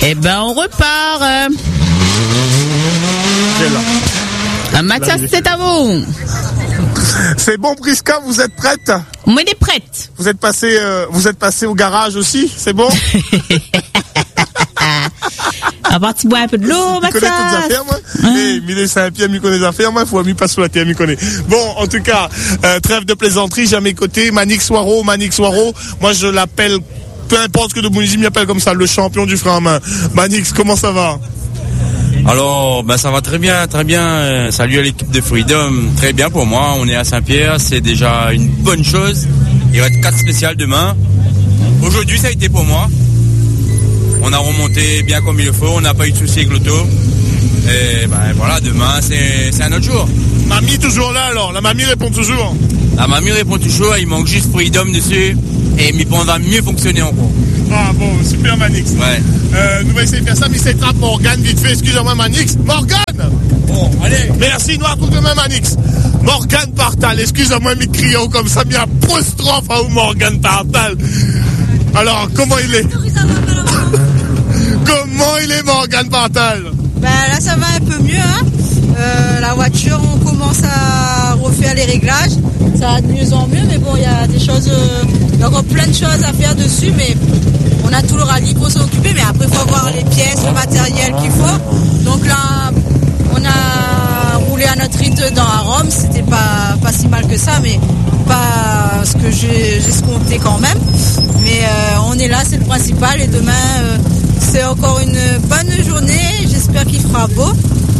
Eh ben, on repart. Mathias, c'est à vous. C'est bon, Prisca, vous êtes prête? On est prête. Vous êtes passé au garage aussi, c'est bon? On va boire un peu de l'eau, Mathias. Je connais toutes les affaires, moi. Mille Saint-Pierre, m'y connaît les affaires, moi. Faut m'y passer sur la terre, m'y connaît. Bon, en tout cas, trêve de plaisanterie, j'ai à mes côtés Manix Waro. Moi, je l'appelle, peu importe ce que de Bounizi m'appelle comme ça, le champion du frein à main. Manix, comment ça va? Alors, ça va très bien. Salut à l'équipe de Freedom. Très bien pour moi. On est à Saint-Pierre. C'est déjà une bonne chose. Il va être 4 spéciales demain. Aujourd'hui, ça a été pour moi. On a remonté bien comme il le faut. On n'a pas eu de soucis avec l'auto. Et voilà, demain, c'est un autre jour. Mamie toujours là alors? La mamie répond toujours? La mamie répond toujours. Il manque juste Freedom dessus. Et on va mieux fonctionner encore. Ah bon, super Manix. Ouais. Nous allons essayer de faire ça, mais c'est trappe Morgane vite fait. Excusez-moi Manix. Morgane! Bon, allez. Merci, noir tout demain Manix. Morgane Partal, excusez-moi mes crions comme ça, mais apostrophe à où Morgane Partal. Alors, comment il est? Comment il est Morgane Partal? Là ça va un peu mieux, hein. La voiture, on commence à refaire les réglages. Ça va de mieux en mieux, mais bon, il y a des choses, il y a encore plein de choses à faire dessus, mais on a tout le rallye pour s'occuper, mais après il faut avoir les pièces, le matériel qu'il faut. Donc là, on a roulé à notre rythme à Rome, c'était pas si mal que ça, mais pas ce que j'ai escompté quand même. Mais on est là, c'est le principal, et demain c'est encore une bonne journée, j'espère qu'il fera beau.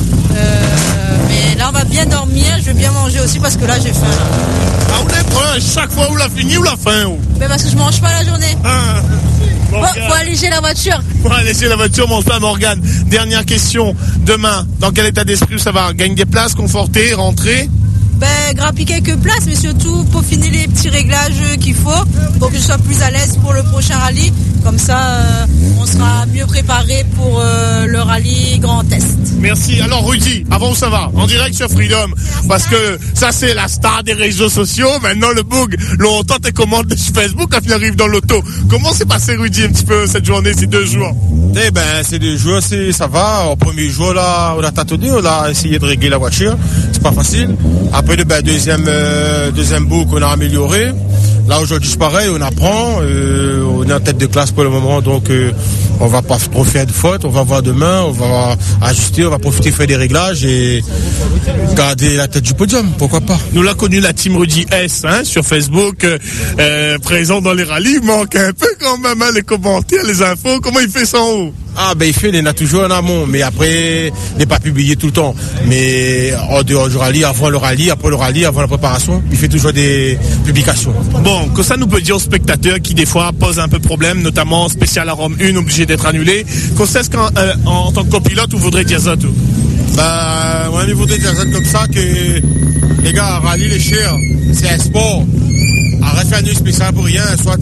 Mais là on va bien dormir, je vais bien manger aussi parce que là j'ai faim. Ah, vous l'avez pris chaque fois où la fini ou la fin? Mais parce que je mange pas la journée. Faut alléger la voiture. Faut alléger la voiture, mange pas Morgane. Dernière question, demain, dans quel état d'esprit ça va? Gagne des places, conforter, rentrer? Grimper quelques places, mais surtout peaufiner les petits réglages qu'il faut pour que je sois plus à l'aise pour le prochain rallye. Comme ça, on sera mieux préparé pour le rallye Grand Est. Merci. Alors Rudy, avant où ça va? En direct sur Freedom. Parce que ça c'est la star des réseaux sociaux. Maintenant le bug, longtemps tes commandes sur Facebook quand il arrive dans l'auto. Comment s'est passé Rudy un petit peu cette journée, ces 2 jours? Ces 2 jours, ça va. Au premier jour là, on a tâtonné, on a essayé de régler la voiture. C'est pas facile. Après deuxième boucle, on a amélioré. Là aujourd'hui c'est pareil, on apprend, on est en tête de classe pour le moment, donc on va pas trop faire de fautes, on va voir demain, on va ajuster, on va profiter, faire des réglages et garder la tête du podium, pourquoi pas. Nous l'a connu la team Rudy S sur Facebook, présent dans les rallyes, il manque un peu quand même les commentaires, les infos, comment il fait ça en haut? Il fait, il en a toujours en amont, mais après, il n'est pas publié tout le temps. Mais en dehors du rallye, avant le rallye, après le rallye, avant la préparation, il fait toujours des publications. Bon, que ça nous peut dire aux spectateurs qui des fois posent un peu de problème, notamment spécial à Rome 1, obligé d'être annulé. Qu'est-ce qu'en tant que copilote, vous voudrez dire ça tout? Moi, il voudrait dire ça comme ça que les gars, rallye les cher, c'est un sport. Arrête faire une spéciale pour rien, soit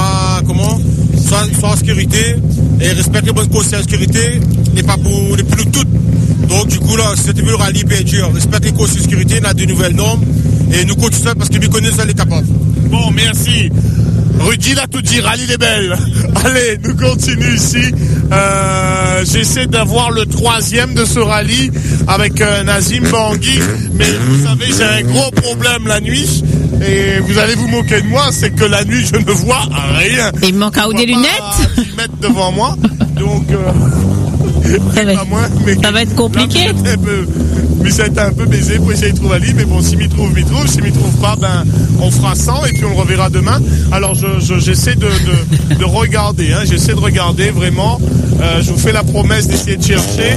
en sécurité, et respecte les bonnes consignes de sécurité, n'est pas pour les plus toutes. Donc du coup là, si tu veux le rallye bien dur, respecte les consignes de sécurité, on a de nouvelles normes, et nous continuons ça parce que nous connaissons ça, les capables. Bon, merci. Rudy l'a tout dit, rallye les belles. Allez, nous continuons ici. J'essaie d'avoir le 3e de ce rallye avec Nazim Bangui, mais vous savez, j'ai un gros problème la nuit. Et vous allez vous moquer de moi, c'est que la nuit je ne vois rien. Il manque à des lunettes. 10 mètres devant moi, donc ça va être compliqué. Mais ça a été un peu baisé pour essayer de trouver Ali, mais bon, s'il m'y trouve, m'y trouve. S'il m'y trouve pas, on fera 100 et puis on le reverra demain. Alors j'essaie de regarder, j'essaie de regarder vraiment. Je vous fais la promesse d'essayer de chercher.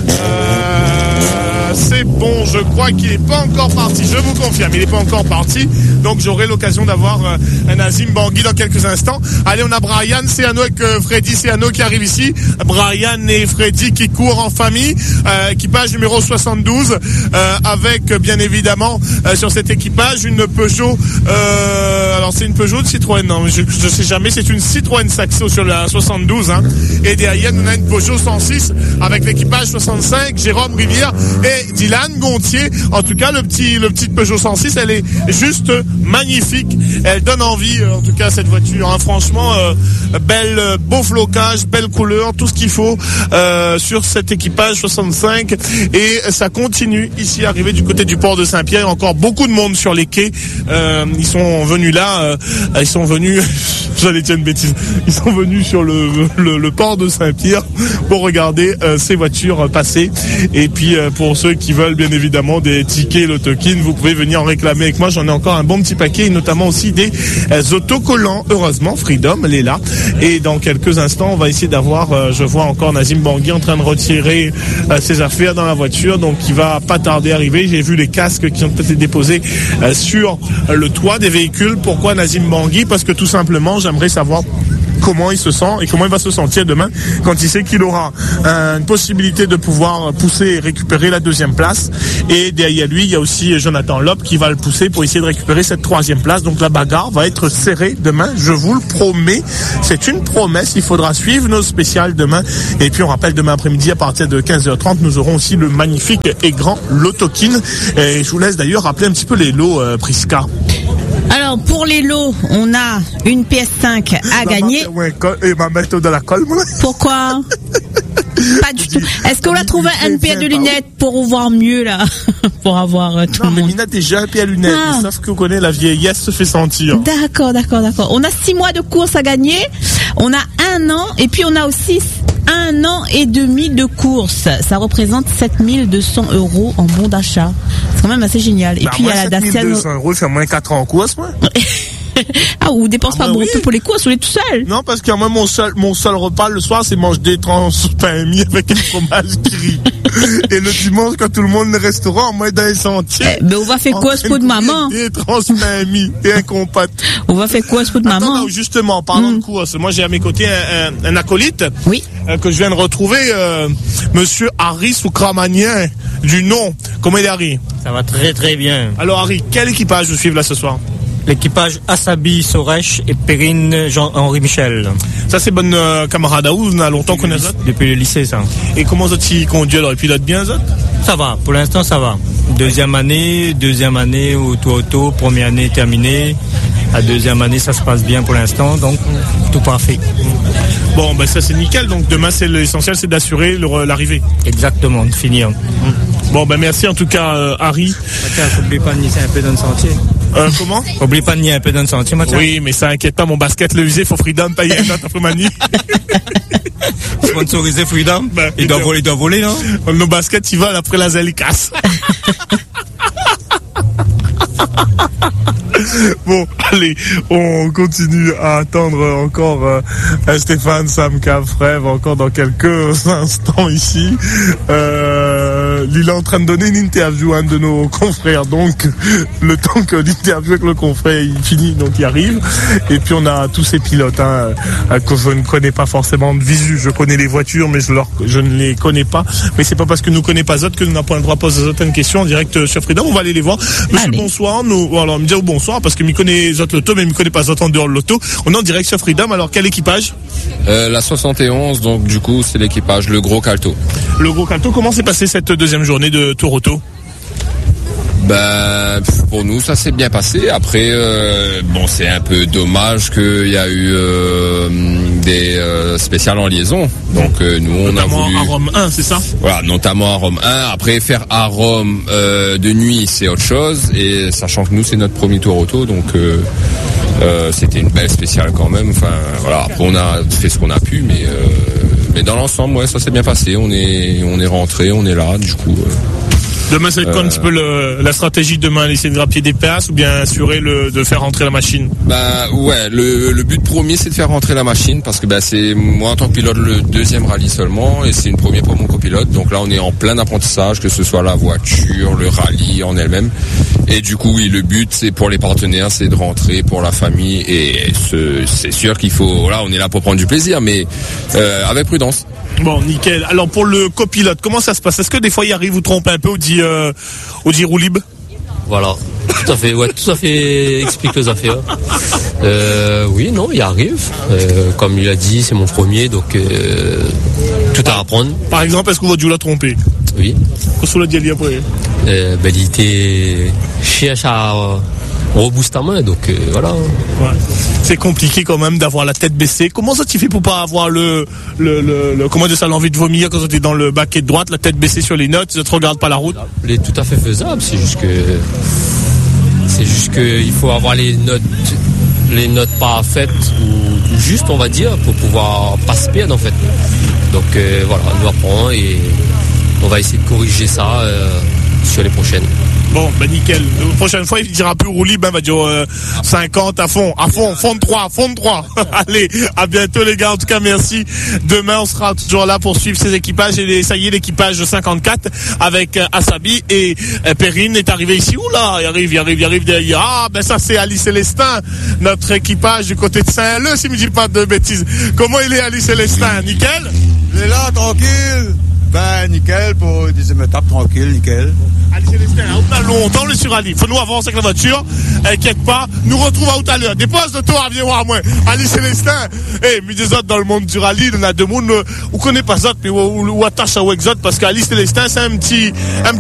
C'est bon, je crois qu'il n'est pas encore parti, je vous confirme, il n'est pas encore parti, donc j'aurai l'occasion d'avoir un Nazim Bangui dans quelques instants. Allez, on a Brian Seano avec Freddy Seano qui arrive ici, Brian et Freddy qui courent en famille, équipage numéro 72, avec bien évidemment sur cet équipage une Peugeot, alors c'est une Peugeot de Citroën, non, je sais jamais, c'est une Citroën Saxo sur la 72, et derrière on a une Peugeot 106 avec l'équipage 65, Jérôme Rivière et et Dylan Gontier. En tout cas, le petit Peugeot 106, elle est juste magnifique. Elle donne envie, en tout cas, cette voiture. Hein. Franchement, beau flocage, belle couleur, tout ce qu'il faut sur cet équipage 65. Et ça continue ici, arrivé du côté du port de Saint-Pierre. Il y a encore beaucoup de monde sur les quais. Ils sont venus là. J'allais dire une bêtise. Ils sont venus sur le port de Saint-Pierre pour regarder ces voitures passer. Et puis pour ceux qui veulent bien évidemment des tickets Lotokin, vous pouvez venir en réclamer avec moi. J'en ai encore un bon petit paquet, et notamment aussi des autocollants. Heureusement, Freedom, elle est là. Et dans quelques instants, on va essayer d'avoir, je vois encore Nazim Bangui en train de retirer ses affaires dans la voiture, donc il va pas tarder à arriver. J'ai vu les casques qui ont été déposés sur le toit des véhicules. Pourquoi Nazim Bangui? Parce que tout simplement, j'aimerais savoir comment il se sent et comment il va se sentir demain quand il sait qu'il aura une possibilité de pouvoir pousser et récupérer la deuxième place. Et derrière lui, il y a aussi Jonathan Lopp qui va le pousser pour essayer de récupérer cette troisième place. Donc la bagarre va être serrée demain, je vous le promets. C'est une promesse, il faudra suivre nos spéciales demain. Et puis on rappelle, demain après-midi à partir de 15h30, nous aurons aussi le magnifique et grand Lotokin. Et je vous laisse d'ailleurs rappeler un petit peu les lots, Prisca. Alors, pour les lots, on a une PS5 à gagner. Et ma méthode de la colle, moi. Pourquoi? Pas du tout. Est-ce qu'on a trouvé une paire de lunettes pour voir mieux, là? Pour avoir tout le monde. Non, mais Mina, déjà un paire de lunettes. Sauf que vous connaissez, la vieillesse se fait sentir. D'accord. On a 6 mois de course à gagner. On a 1 an. Et puis, on a aussi 1 an et demi de course. Ça représente 7200 € en bon d'achat. C'est quand même assez génial. Et puis, il y a la Dacia. 7200 €, c'est moins 4 ans en course, moi. Ah, on dépense pas beaucoup pour les courses, on est tout seul. Non, parce que moi, mon seul repas le soir, c'est manger des pains mis avec un fromage gris. Et le dimanche, quand tout le monde est au restaurant, moi, dans les sentiers. Mais on va faire quoi pour de maman? Des pains mis et un compote. On va faire quoi pour de maman? Non, justement, parlant de course, moi, j'ai à mes côtés un acolyte. Oui. Que je viens de retrouver, monsieur Harry Soukramanian, du nom. Comment il est, Harry? Ça va très très bien. Alors, Harry, quel équipage vous suivez là ce soir? L'équipage Asabi Soresh et Perrine Jean-Henri Michel. Ça, c'est bonne camarade à vous, on a longtemps qu'on est ça. Depuis le lycée, ça. Et comment ça t'y conduit alors? Et puis, il bien, ça? Ça va, pour l'instant, ça va. Deuxième année, auto, première année terminée. La deuxième année, ça se passe bien pour l'instant, donc tout parfait. Bon, ben ça, c'est nickel. Donc, demain, c'est l'essentiel, c'est d'assurer l'arrivée. Exactement, de finir. Bon, ben merci en tout cas, Harry. Mathias, n'oublie pas de nier un peu dans le sentier. Comment? N'oublie pas de nier un peu dans le sentier, Mathias. Oui, mais ça inquiète pas, mon basket le visé, faut Freedom payer une note Mani. Sponsoriser Freedom? Il doit voler, non? Nos baskets, ils volent après la Zélicasse. Bon, allez, on continue à attendre encore Stéphane Samka-Frève encore dans quelques instants ici. Il est en train de donner une interview à un de nos confrères, donc le temps que l'interview avec le confrère il finit, donc il arrive. Et puis on a tous ces pilotes que je ne connais pas forcément de visu. Je connais les voitures, mais je ne les connais pas. Mais c'est pas parce que nous ne connaissons pas autres que nous n'avons pas le droit de poser une question en direct sur Freedom. On va aller les voir. Monsieur, bonsoir. Alors, me dire bonsoir parce que je connais les autres lotos, mais je ne connais pas autres en dehors de l'auto. On est en direct sur Freedom. Alors, quel équipage? La 71, donc du coup, c'est l'équipage, le Gros Calto. Le Gros Calto, comment s'est passée cette deuxième journée de Tour Auto? Ben, pour nous, ça s'est bien passé. Après, bon, c'est un peu dommage qu'il y a eu des spéciales en liaison. Donc, nous, on notamment a voulu... à Rome 1, c'est ça? Voilà, notamment à Rome 1. Après, faire à Rome de nuit, c'est autre chose. Et sachant que nous, c'est notre premier Tour Auto, donc c'était une belle spéciale quand même. Enfin, voilà. Après, on a fait ce qu'on a pu, mais dans l'ensemble, ouais, ça s'est bien passé. On est rentré, on est là, du coup. Demain, ça va être quoi un petit peu la stratégie demain? Essayer de grappiller des places ou bien assurer de faire rentrer la machine? Bah ouais, le but premier c'est de faire rentrer la machine parce que c'est moi en tant que pilote le deuxième rallye seulement et c'est une première pour mon copilote. Donc là on est en plein apprentissage, que ce soit la voiture, le rallye en elle-même. Et du coup oui, le but c'est pour les partenaires, c'est de rentrer pour la famille et c'est sûr qu'il faut, là on est là pour prendre du plaisir mais avec prudence. Bon, nickel. Alors pour le copilote, comment ça se passe? Est-ce que des fois il arrive, vous trompe un peu ou dit roue libre? Voilà, tout à fait, explique les affaires. Oui, non, il arrive. Comme il a dit, c'est mon premier, donc tout à apprendre. Par exemple, est-ce que votre Dieu l'a trompé? Oui. Qu'est-ce que vous dit après? Il était cherche à rebooster ta main, donc voilà. Ouais. C'est compliqué quand même d'avoir la tête baissée. Comment ça tu fais pour pas avoir comment dire ça, l'envie de vomir quand tu es dans le baquet de droite, la tête baissée sur les notes, tu ne te regardes pas la route? Il est tout à fait faisable, c'est juste que il faut avoir les notes pas faites ou juste, on va dire, pour pouvoir pas se perdre en fait. Donc voilà, on apprend et on va essayer de corriger ça sur les prochaines. Bon, ben nickel. La prochaine fois, il dira plus roue libre, il va dire 50 à fond, fond de 3. Allez, à bientôt les gars. En tout cas, merci. Demain, on sera toujours là pour suivre ces équipages. Et ça y est, l'équipage 54 avec Asabi et Perrine est arrivé ici. Oula, il arrive derrière. Ah, ben ça c'est Ali Célestin, notre équipage du côté de Saint-Leu, si je me dis pas de bêtises. Comment il est, Ali Célestin? Nickel? Il est là, tranquille. Ben, nickel, pour deuxième étape, tranquille, nickel. Ali Célestin, on a longtemps, on est sur Ali. Faut nous avancer avec la voiture. Inquiète pas, nous retrouve à tout à l'heure. Dépose de toi, viens voir moi. Ali Célestin. Mais des autres dans le monde du rallye, il y en a deux mondes, on connaît pas autres, mais ou attache à Wexot, parce qu'Ali Célestin, c'est un petit